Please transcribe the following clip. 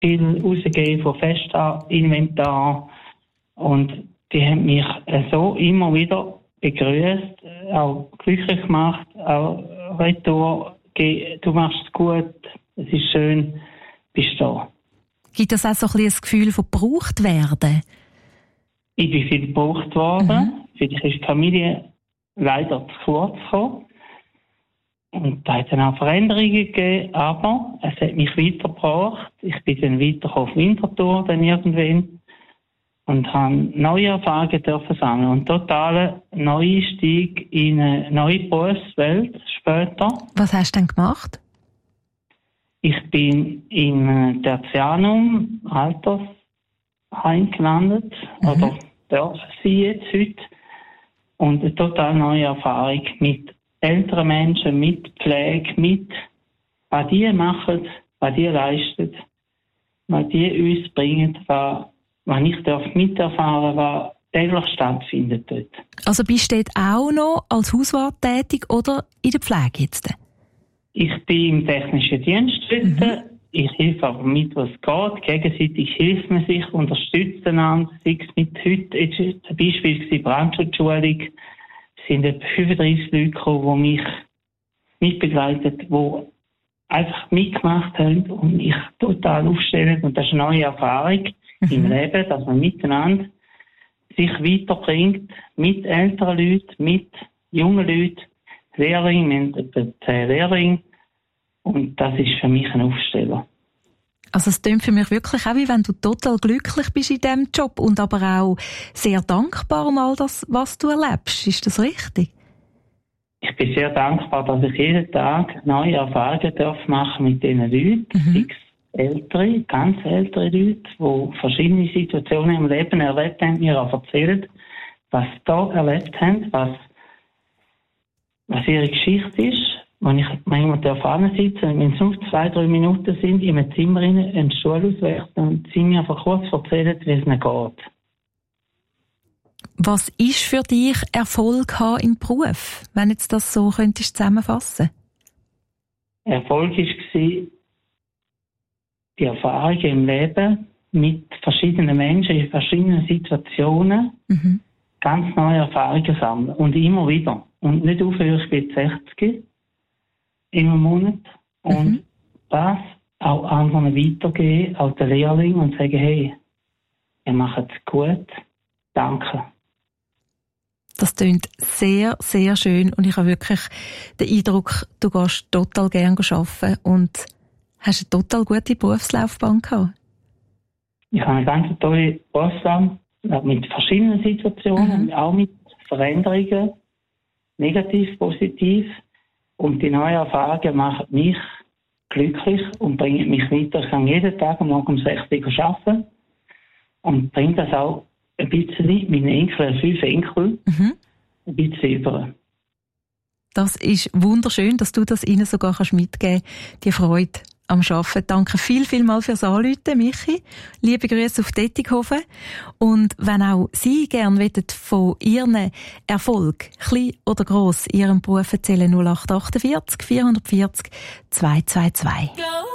viel rausgegeben von Festinventar. Und die haben mich so immer wieder begrüßt, auch glücklich gemacht, auch Retour, du machst es gut, es ist schön, bist da. Gibt es auch so ein Gefühl von gebraucht werden? Ich bin viel gebraucht worden. Vielleicht ist die Familie leider zu kurz gekommen. Und da hat es dann auch Veränderungen gegeben, aber es hat mich weitergebracht. Ich bin dann weiter auf Winterthur dann irgendwann und habe neue Erfahrungen dürfen sammeln und totalen Neueinstieg in eine neue Berufswelt später. Was hast du denn gemacht? Ich bin im Tertianum Altersheim gelandet, oder darf sie jetzt heute. Und eine total neue Erfahrung mit älteren Menschen, mit Pflege, mit was die machen, was die leisten, was die uns bringen, was ich darf miterfahren, was täglich stattfindet dort. Also bist du dort auch noch als Hauswart tätig oder in der Pflege jetzt? Ich bin im technischen Dienst dort. Ich helfe aber mit, was geht. Gegenseitig hilft man sich, unterstützt einander. Sei es mit heute, jetzt ist ein Beispiel Brandschutzschulung. Es sind etwa 35 Leute gekommen, die mich mitbegleitet, die einfach mitgemacht haben und mich total aufstellen. Und das ist eine neue Erfahrung im Leben, dass man miteinander sich weiterbringt, mit älteren Leuten, mit jungen Leuten, Lehrlinge, wir haben etwa 10 Lehrlinge. Und das ist für mich ein Aufsteller. Also es klingt für mich wirklich auch, wie wenn du total glücklich bist in diesem Job und aber auch sehr dankbar um all das, was du erlebst. Ist das richtig? Ich bin sehr dankbar, dass ich jeden Tag neue Erfahrungen machen mit diesen Leuten. Sechs ältere, ganz ältere Leute, die verschiedene Situationen im Leben erlebt haben, mir auch erzählen, was sie da erlebt haben, was ihre Geschichte ist. Wenn ich manchmal sitze, wenn es nur 2-3 Minuten sind, in einem Zimmer einen Stuhl auswechseln und sie mir einfach kurz erzählen, wie es ihnen geht. Was ist für dich Erfolg haben im Beruf, wenn jetzt das so könntest zusammenfassen? Erfolg war die Erfahrungen im Leben mit verschiedenen Menschen in verschiedenen Situationen ganz neue Erfahrungen sammeln und immer wieder. Und nicht aufhören, ich bin 60 im Monat und das auch anderen weitergeben, auch den Lehrlingen und sagen, hey, ihr macht es gut, danke. Das klingt sehr, sehr schön und ich habe wirklich den Eindruck, du gehst total gerne arbeiten und hast eine total gute Berufslaufbahn gehabt. Ich habe eine ganz tolle Berufslaufbahn mit verschiedenen Situationen, auch mit Veränderungen, negativ, positiv. Und die neuen Erfahrungen machen mich glücklich und bringen mich weiter. Ich kann jeden Tag morgen um 6 Uhr arbeiten und bringe das auch ein bisschen meinen Enkeln, 5 Enkel, ein bisschen über. Das ist wunderschön, dass du das ihnen sogar mitgeben kannst, die Freude am Arbeiten. Danke vielmals fürs Anrufen, Michi. Liebe Grüße auf Dettighofen. Und wenn auch Sie gerne von Ihren Erfolg, klein oder gross, Ihrem Beruf erzählen, 0848 440 222.